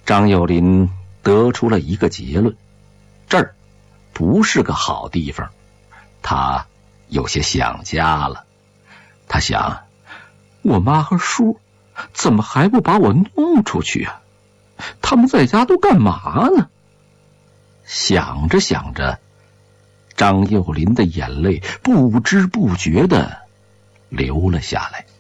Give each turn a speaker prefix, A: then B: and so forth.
A: 张幼林得出了一个结论：这儿不是个好地方。他有些想家了。他想，我妈和叔怎么还不把我弄出去啊？他们在家都干嘛呢？想着想着，张幼林的眼泪不知不觉地流了下来。